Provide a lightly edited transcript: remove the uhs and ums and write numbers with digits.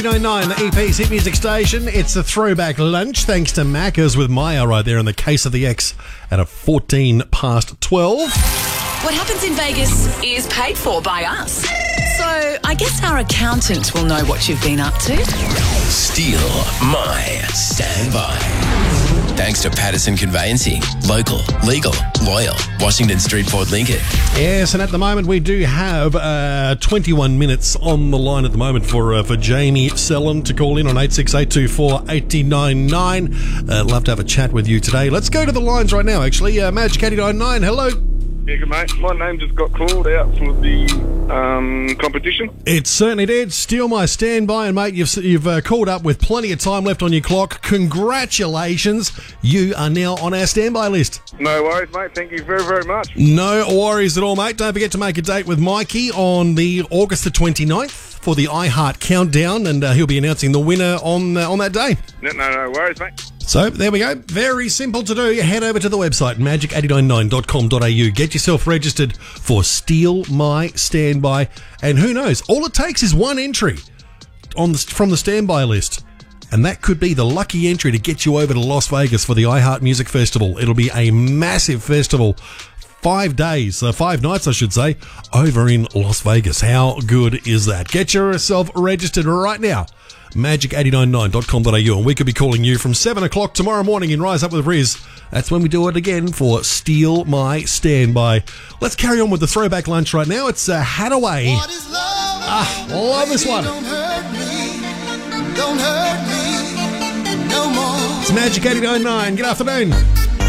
99, the EP's hit music station. It's a throwback lunch thanks to Macca's with Maya right there in the case of the X at a 12. What happens in Vegas is paid for by us. So I guess our accountant will know what you've been up to. Steal my standby. Thanks to Patterson Conveyancing. Local, legal, loyal. Washington Street, Port Lincoln. Yes, and at the moment we do have 21 minutes on the line at the moment for Jamie Sellon to call in on 86824 899. Love to have a chat with you today. Let's go to the lines right now, actually. Magic 899, hello. Yeah, good mate. My name just got called out for the competition. It certainly did. Steal my standby, and mate, you've called up with plenty of time left on your clock. Congratulations, you are now on our standby list. No worries, mate. Thank you very, very much. No worries at all, mate. Don't forget to make a date with Mikey on the August the 29th for the iHeart Countdown, and he'll be announcing the winner on that day. No worries, mate. So, there we go. Very simple to do. Head over to the website, magic899.com.au. Get yourself registered for Steal My Standby. And who knows, all it takes is one entry from the standby list. And that could be the lucky entry to get you over to Las Vegas for the iHeart Music Festival. It'll be a massive festival. 5 days, 5 nights, I should say, over in Las Vegas. How good is that? Get yourself registered right now. Magic899.com.au, and we could be calling you from 7 o'clock tomorrow morning in Rise Up with Riz. That's when we do it again for Steal My Standby. Let's carry on with the throwback lunch right now. It's Hadaway. Love this one. Don't hurt me no more. It's Magic 899. Good afternoon.